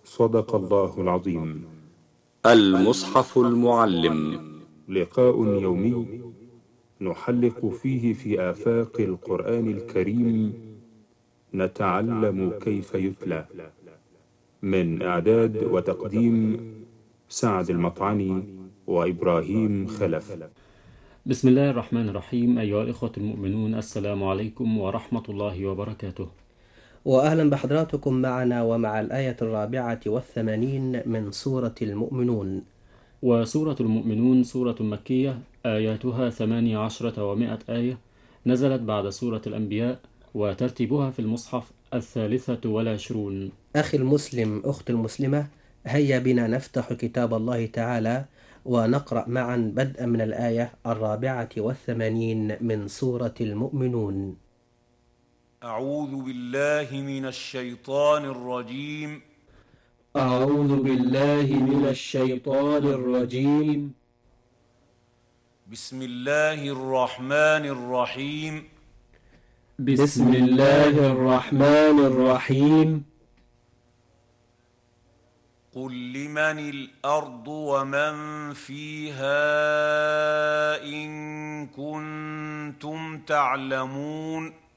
صدق الله العظيم. المصحف المعلم، لقاء يومي نحلق فيه في آفاق القرآن الكريم، نتعلم كيف يتلى. من إعداد وتقديم سعد المطعني وإبراهيم خلف. بسم الله الرحمن الرحيم. أيها الإخوة المؤمنون، السلام عليكم ورحمة الله وبركاته، وأهلا بحضراتكم معنا ومع الآية 84 من سورة المؤمنون. وسورة المؤمنون سورة مكية، آياتها 18 و100 آية، نزلت بعد سورة الأنبياء، وترتيبها في المصحف 23. أخي المسلم، أخت المسلمة، هيا بنا نفتح كتاب الله تعالى ونقرأ معا بدءا من الآية 84 من سورة المؤمنون. أعوذ بالله من الشيطان الرجيم. أعوذ بالله من الشيطان الرجيم. بسم الله الرحمن الرحيم. بسم الله الرحمن الرحيم. قل لمن الأرض ومن فيها إن كنتم تعلمون.